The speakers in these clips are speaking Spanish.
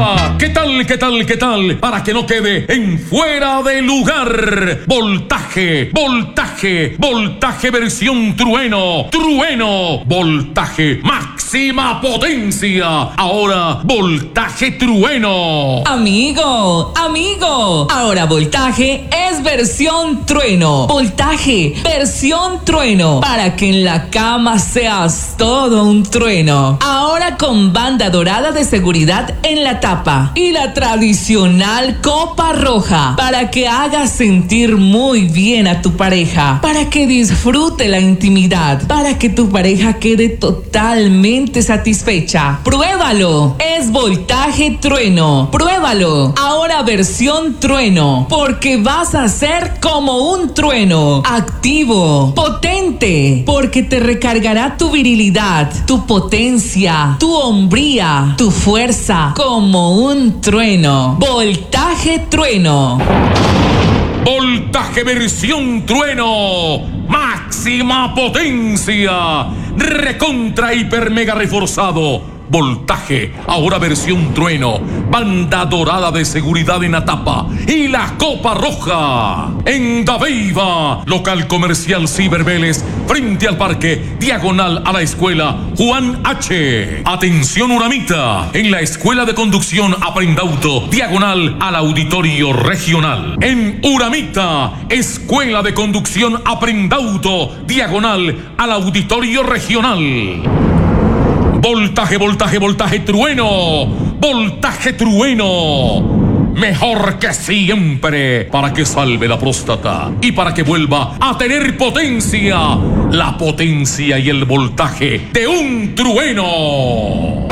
Sonaba. ¿Qué tal, qué tal, qué tal? Para que no quede en fuera de lugar. Voltaje, voltaje, voltaje versión trueno. Trueno, voltaje máxima potencia. Ahora voltaje trueno. Amigo, amigo, ahora voltaje es versión trueno. Voltaje, versión trueno. Para que en la cama seas todo un trueno. Ahora con banda dorada de seguridad en la tapa y la tradicional copa roja para que hagas sentir muy bien a tu pareja, para que disfrute la intimidad, para que tu pareja quede totalmente satisfecha. Pruébalo, es voltaje trueno. Pruébalo, ahora versión trueno, porque vas a ser como un trueno, activo, potente, porque te recargará tu virilidad, tu potencia, tu hombría, tu fuerza, como un trueno. Voltaje trueno. Voltaje versión trueno. Máxima potencia. Recontra hiper mega reforzado. Voltaje, ahora versión trueno. Banda dorada de seguridad en la tapa y la copa roja. En Dabeiba, local comercial Ciber Vélez, frente al parque, diagonal a la escuela Juan H. Atención Uramita, en la escuela de conducción Aprendauto, diagonal al auditorio regional. En Uramita, escuela de conducción Aprendauto, diagonal al auditorio regional. Voltaje, voltaje, voltaje trueno. Voltaje trueno. Mejor que siempre, para que salve la próstata y para que vuelva a tener potencia. La potencia y el voltaje de un trueno.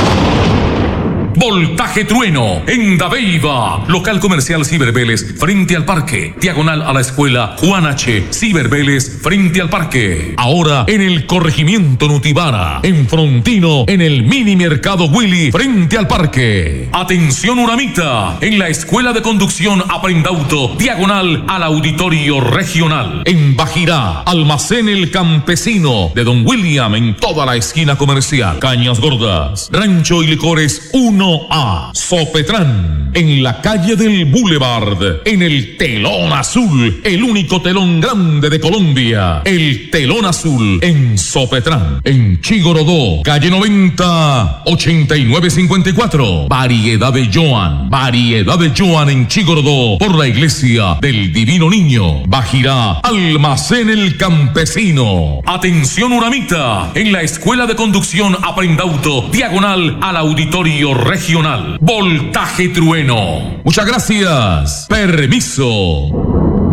Voltaje trueno en Dabeiba, local comercial Ciber Vélez, frente al parque, diagonal a la escuela Juan H. Ciber Vélez, frente al parque. Ahora en el corregimiento Nutibara, en Frontino, en el mini mercado Willy, frente al parque. Atención Uramita, en la escuela de conducción Aprendauto, diagonal al auditorio regional. En Bajirá, almacén El Campesino de Don William, en toda la esquina comercial. Cañas Gordas, Rancho y Licores 1A, Sopetrán, en la calle del Boulevard, en el telón azul, el único telón grande de Colombia, el telón azul en Sopetrán, en Chigorodó, calle 90, 8954, variedad de Joan en Chigorodó, por la iglesia del Divino Niño. Bajirá, almacén El Campesino. Atención Uramita, en la escuela de conducción Aprendauto, diagonal al auditorio regional. Voltaje trueno. Muchas gracias. Permiso.